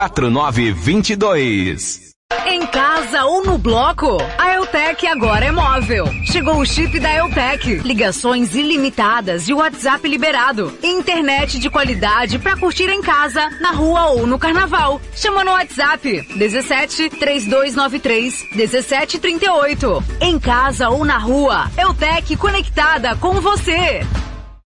4922. Em casa ou no bloco, a Eutec agora é móvel. Chegou o chip da Eutec. Ligações ilimitadas e WhatsApp liberado. Internet de qualidade pra curtir em casa, na rua ou no carnaval. Chama no WhatsApp 17 3293 1738. Em casa ou na rua, Eutec conectada com você.